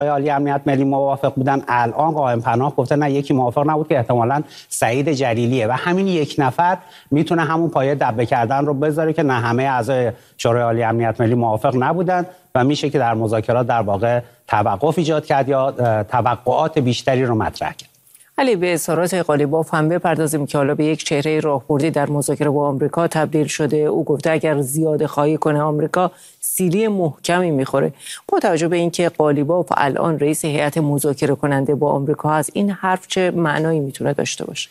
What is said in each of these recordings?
عالی امنیت ملی موافق بودن، الان قائم پناه گفته نه یکی موافق نبود که احتمالاً سعید جلیلیه و همین یک نفر میتونه همون پایه دبه کردن رو بذاره که نه همه اعضای شورای عالی امنیت ملی موافق نبودن و میشه که در مذاکرات در واقع توقف ایجاد کرد یا توقعات بیشتری رو مطرح کرد. علی، به اظهارات قالیباف هم بپردازیم که حالا به یک چهره راهبردی در مذاکره با آمریکا تبدیل شده. او گفته اگر زیاده خواهی کنه آمریکا سیلی محکمی میخوره. با توجه به اینکه قالیباف الان رئیس هیئت مذاکره کننده با آمریکا هست، این حرف چه معنایی میتونه داشته باشه؟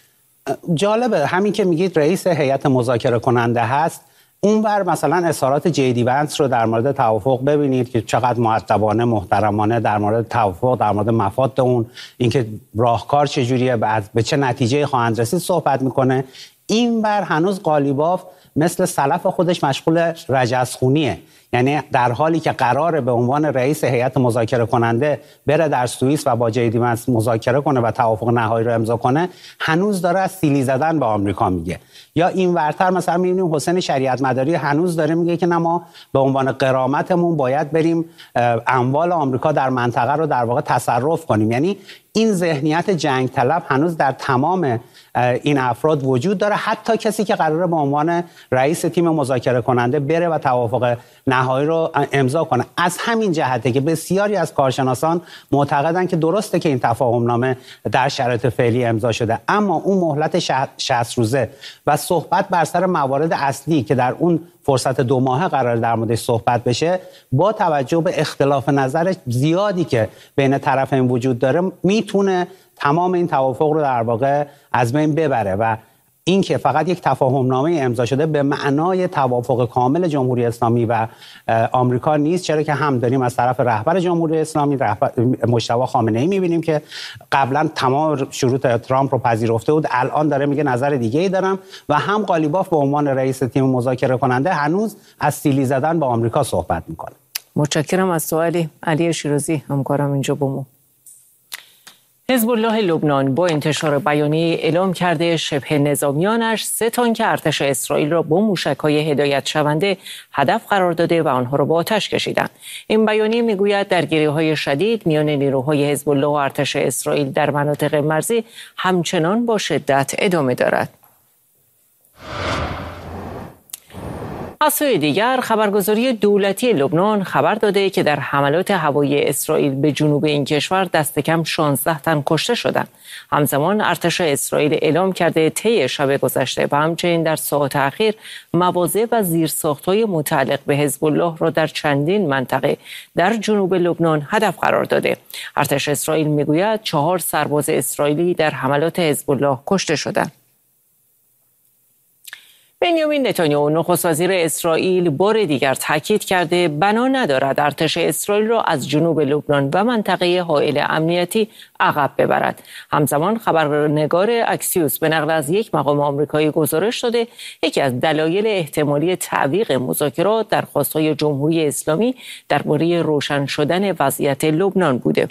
جالبه همین که میگید رئیس هیئت مذاکره کننده هست، اونور مثلا اظهارات جیدی ونس رو در مورد توافق ببینید که چقدر مؤدبانه محترمانه در مورد توافق، در مورد مفاد اون، اینکه راهکار چجوریه، به چه نتیجه خواهند رسید صحبت میکنه. اینور هنوز قالیباف مثل سلف خودش مشغول رجزخونیه، یعنی در حالی که قراره به عنوان رئیس هیئت مذاکره کننده بره در سوئیس و با جیدی ونس مذاکره کنه و توافق نهایی رو امضا کنه، هنوز داره از سیلی زدن به آمریکا میگه. یا این ورتر مثلا می‌بینیم حسین شریعت مداری هنوز داره میگه که نه ما به عنوان غرامتمون باید بریم اموال آمریکا در منطقه رو در واقع تصرف کنیم. یعنی این ذهنیت جنگ طلب هنوز در تمام این افراد وجود داره، حتی کسی که قراره به عنوان رئیس تیم مذاکره کننده بره و توافق نهایی رو امضا کنه. از همین جهته که بسیاری از کارشناسان معتقدن که درسته که این تفاهم نامه در شرایط فعلی امضا شده، اما اون مهلت 60 روزه و صحبت بر سر موارد اصلی که در اون فرصت 2 ماهه قرار در موردش صحبت بشه، با توجه به اختلاف نظر زیادی که بین طرفین وجود داره، میتونه تمام این توافق رو در واقع از بین ببره و این که فقط یک تفاهم نامه امضا شده به معنای توافق کامل جمهوری اسلامی و آمریکا نیست، چرا که هم داریم از طرف رهبر جمهوری اسلامی مجتبی خامنه‌ای می‌بینیم که قبلا تمام شروط ترامپ رو پذیرفته بود، الان داره میگه نظر دیگه‌ای دارم، و هم قالیباف به عنوان رئیس تیم مذاکره کننده هنوز از سیلی زدن با آمریکا صحبت می‌کنه. متشکرم از سوالی. علی شیرازی همکارم اینجا با ما. حزب الله لبنان با انتشار بیانیه اعلام کرده شبه نظامیانش 3 تانک ارتش اسرائیل را با موشک‌های هدایت شونده هدف قرار داده و آنها را با آتش کشیدند. این بیانیه میگوید درگیری‌های شدید میان نیروهای حزب الله و ارتش اسرائیل در مناطق مرزی همچنان با شدت ادامه دارد. از سوی دیگر خبرگزاری دولتی لبنان خبر داده که در حملات هوایی اسرائیل به جنوب این کشور دست کم 16 تن کشته شدند. همزمان ارتش اسرائیل اعلام کرده طی شب گذشته و همچنین در ساعات اخیر مواضع و زیرساخت‌های متعلق به حزب الله را در چندین منطقه در جنوب لبنان هدف قرار داده. ارتش اسرائیل میگوید 4 سرباز اسرائیلی در حملات حزب الله کشته شدند. بنیامین نتانیاهو نخست وزیر اسرائیل بار دیگر تاکید کرده بنا ندارد ارتش اسرائیل را از جنوب لبنان و منطقه حائل امنیتی عقب ببرد. همزمان خبرنگار اکسیوس به نقل از یک مقام آمریکایی گزارش داده یکی از دلایل احتمالی تعویق مذاکرات درخواست‌های جمهوری اسلامی درباره روشن شدن وضعیت لبنان بوده.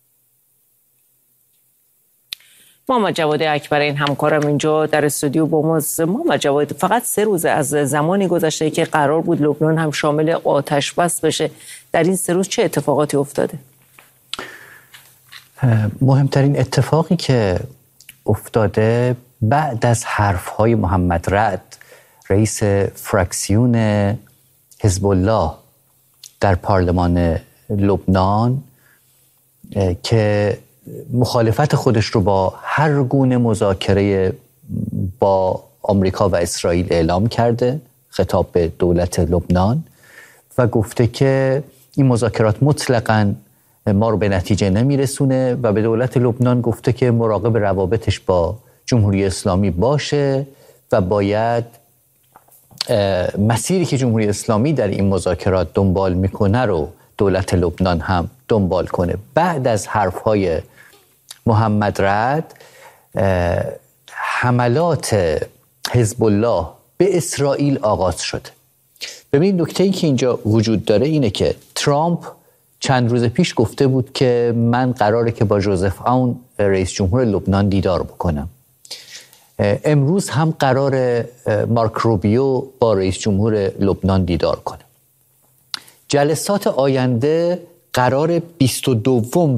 محمد جواد اکبرین همکارم اینجا در استودیو با ماست. محمد جواد، فقط 3 روز از زمانی گذشته که قرار بود لبنان هم شامل آتش بس بشه، در این 3 روز چه اتفاقاتی افتاده؟ مهمترین اتفاقی که افتاده بعد از حرف‌های محمد رعد رئیس فراکسیون حزب الله در پارلمان لبنان که مخالفت خودش رو با هر گونه مذاکره با آمریکا و اسرائیل اعلام کرده، خطاب به دولت لبنان، و گفته که این مذاکرات مطلقاً ما رو به نتیجه نمیرسونه و به دولت لبنان گفته که مراقب روابطش با جمهوری اسلامی باشه و باید مسیری که جمهوری اسلامی در این مذاکرات دنبال میکنه رو دولت لبنان هم دنبال کنه. بعد از حرفهای محمد رعد حملات حزب الله به اسرائیل آغاز شده. ببین، نکته‌ای که اینجا وجود داره اینه که ترامپ چند روز پیش گفته بود که من قراره که با جوزف اون رئیس جمهور لبنان دیدار بکنم. امروز هم قرار مارک روبیو با رئیس جمهور لبنان دیدار کنه. جلسات آینده قرار 22